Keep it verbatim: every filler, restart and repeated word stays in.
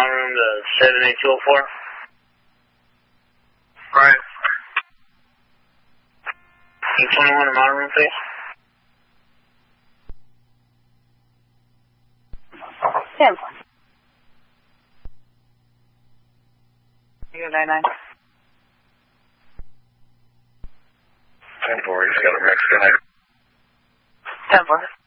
command room to seven eight two oh four. Right. Can twenty-one in command room, please? ten four. nine nine. ten four, he's got a Mexican. ten four.